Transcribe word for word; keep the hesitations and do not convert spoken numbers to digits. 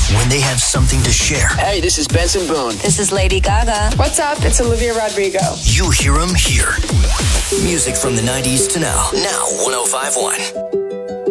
when they have something to share. Hey, this is Benson Boone. This is Lady Gaga. What's up? It's Olivia Rodrigo. You hear them here. Music from the nineties to now. Now one oh five point one.